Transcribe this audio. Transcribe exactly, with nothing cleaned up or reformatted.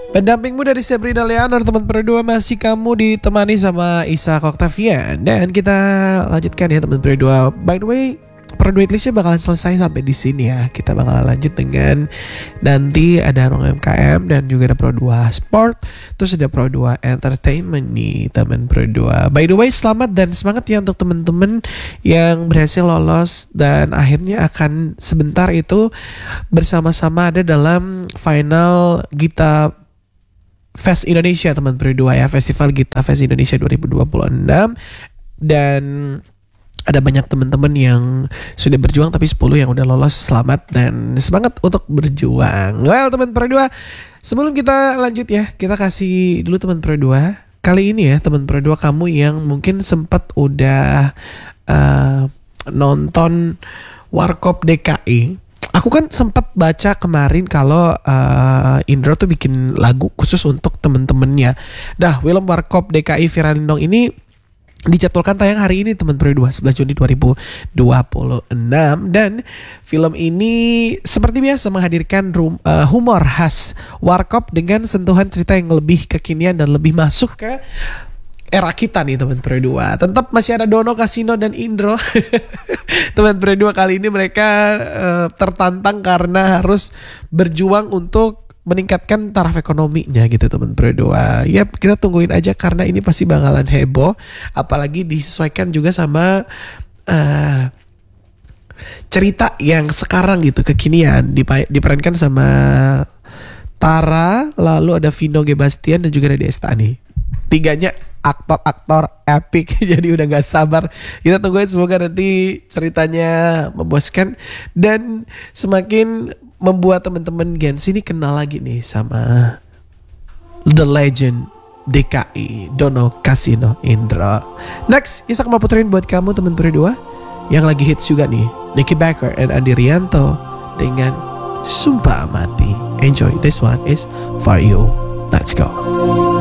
Pendampingmu dari Sabrina Leonard, teman berdua masih kamu ditemani sama Isa Oktavian. Dan kita lanjutkan ya teman berdua. By the way, per duit listnya bakalan selesai sampai di sini ya. Kita bakalan lanjut dengan nanti ada Ruang M K M dan juga ada Pro dua Sport. Terus ada Pro dua Entertainment nih teman berdua. By the way, selamat dan semangat ya untuk teman-teman yang berhasil lolos dan akhirnya akan sebentar itu bersama-sama ada dalam final Gita Fest Indonesia teman berdua ya, Festival Gita Fest Indonesia dua ribu dua puluh enam. Dan ada banyak teman-teman yang sudah berjuang, tapi sepuluh yang udah lolos. Selamat dan semangat untuk berjuang. Well teman berdua, sebelum kita lanjut ya, kita kasih dulu teman berdua. Kali ini ya teman berdua, kamu yang mungkin sempat udah uh, nonton Warkop D K I. Aku kan sempat baca kemarin kalau uh, Indro tuh bikin lagu khusus untuk temen-temennya. Dah, film Warkop D K I Viralindong ini dijadwalkan tayang hari ini teman berdua, sebelas Juni dua ribu dua puluh enam. Dan film ini seperti biasa menghadirkan rum, uh, humor khas Warkop dengan sentuhan cerita yang lebih kekinian dan lebih masuk ke era kita nih teman berdua. Tetap masih ada Dono, Kasino dan Indro. Teman berdua kali ini mereka uh, tertantang karena harus berjuang untuk meningkatkan taraf ekonominya gitu teman berdua. Ya kita tungguin aja karena ini pasti bakalan heboh. Apalagi disesuaikan juga sama uh, cerita yang sekarang gitu, kekinian. Dip- diperankan sama Tara, lalu ada Vino G. Bastian dan juga ada Destani. Tiganya aktor-aktor epic. Jadi udah gak sabar. Kita tungguin, semoga nanti ceritanya memuaskan dan semakin membuat teman-teman Gen Z ini kenal lagi nih sama The Legend D K I, Dono, Kasino, Indra. Next, Isak mau puterin buat kamu teman berdua yang lagi hits juga nih, Nicky Baker and Andi Rianto dengan Sumpah Mati. Enjoy, this one is for you. Let's go.